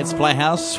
It's Playhouse,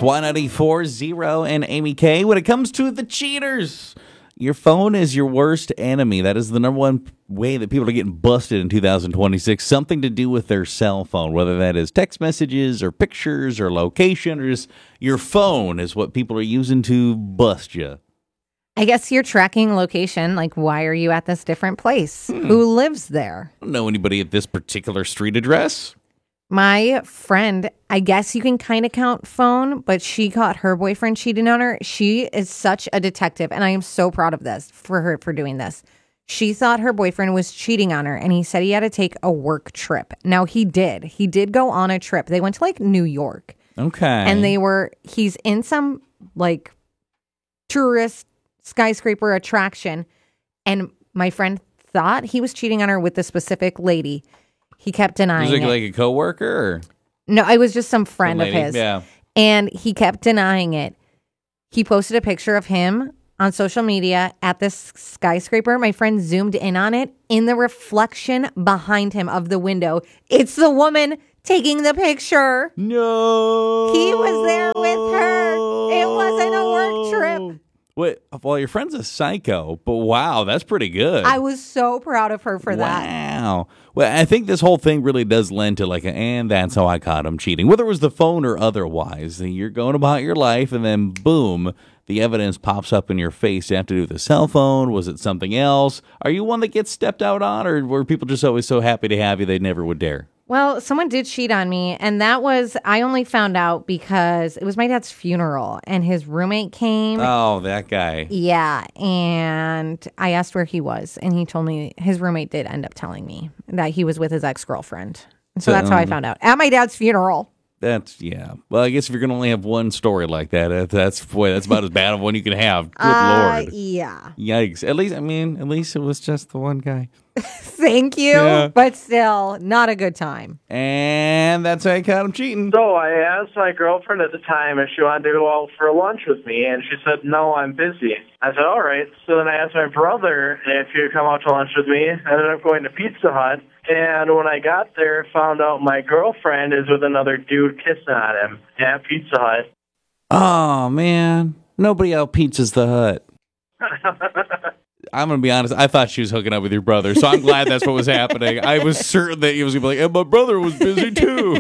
Y94.0 and Amy K. When it comes to the cheaters, your phone is your worst enemy. That is the number one way that people are getting busted in 2026. Something to do with their cell phone, whether that is text messages or pictures or location or just your phone is what people are using to bust you. I guess you're tracking location. Like, why are you at this different place? Who lives there? I don't know anybody at this particular street address. My friend, I guess you can kind of count phone, but she caught her boyfriend cheating on her. She is such a detective, and I am so proud of this for her for doing this. She thought her boyfriend was cheating on her, and he said he had to take a work trip. Now, he did. He did go on a trip. They went to, like, New York. Okay. And he's in some, like, tourist skyscraper attraction, and my friend thought he was cheating on her with the specific lady. He kept denying was it. it. Like a coworker? Or? No, it was just some friend of his. Yeah. And he kept denying it. He posted a picture of him on social media at this skyscraper. My friend zoomed in on it. In the reflection behind him of the window, it's the woman taking the picture. No. He was there with her. It wasn't a work trip. Wait, well, your friend's a psycho, but wow, that's pretty good. I was so proud of her for that. Wow. Well, I think this whole thing really does lend to and that's how I caught him cheating. Whether it was the phone or otherwise, you're going about your life and then boom, the evidence pops up in your face. You have to do with the cell phone. Was it something else? Are you one that gets stepped out on, or were people just always so happy to have you they never would dare? Well, someone did cheat on me, and I only found out because it was my dad's funeral, and his roommate came. Oh, that guy. Yeah, and I asked where he was, and he told me his roommate did end up telling me that he was with his ex-girlfriend. So that's how I found out. At my dad's funeral. Yeah. Well, I guess if you're going to only have one story like that, that's about as bad of one you can have. Good Lord. Yeah. Yikes. At least it was just the one guy. Thank you, Yeah. but still, not a good time. And that's how I caught him cheating. So I asked my girlfriend at the time if she wanted to go out for lunch with me, and she said, no, I'm busy. I said, all right. So then I asked my brother if he would come out to lunch with me. I ended up going to Pizza Hut, and when I got there, found out my girlfriend is with another dude kissing on him at Pizza Hut. Oh, man. Nobody out pizzas the Hut. I'm going to be honest. I thought she was hooking up with your brother, so I'm glad that's what was happening. I was certain that he was going to be like, and my brother was busy too.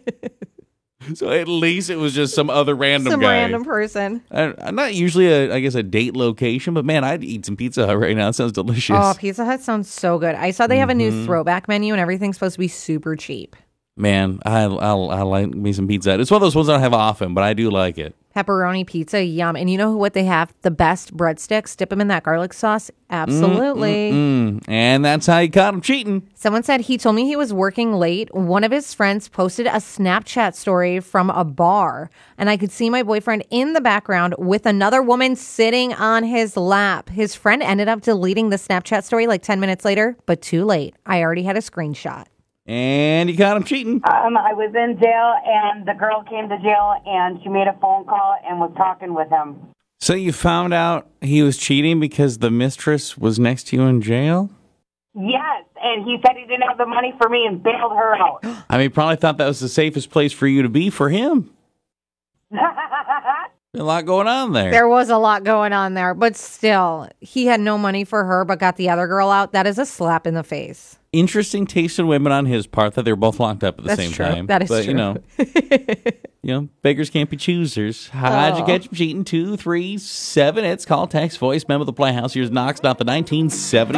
So at least it was just some other random Some guy. random person. Not usually, a date location, but man, I'd eat some Pizza Hut right now. It sounds delicious. Oh, Pizza Hut sounds so good. I saw they have a new throwback menu, and everything's supposed to be super cheap. Man, I like me some Pizza Hut. It's one of those ones I don't have often, but I do like it. Pepperoni pizza, yum. And you know what they have? The best breadsticks. Dip them in that garlic sauce. Absolutely. And that's how you caught him cheating. Someone said he told me he was working late. One of his friends posted a Snapchat story from a bar, and I could see my boyfriend in the background with another woman sitting on his lap. His friend ended up deleting the Snapchat story like 10 minutes later, but too late. I already had a screenshot. And you caught him cheating. I was in jail, and the girl came to jail, and she made a phone call and was talking with him. So you found out he was cheating because the mistress was next to you in jail? Yes, and he said he didn't have the money for me and bailed her out. I mean, probably thought that was the safest place for you to be for him. A lot going on there. There was a lot going on there, but still, he had no money for her but got the other girl out. That is a slap in the face. Interesting taste in women on his part that they're both locked up at the That's same true. time. That is but, true. Beggars can't be choosers. How'd you catch him cheating? 237. It's call, text, voice, memo, the Playhouse. Here's Knox, not the 1970.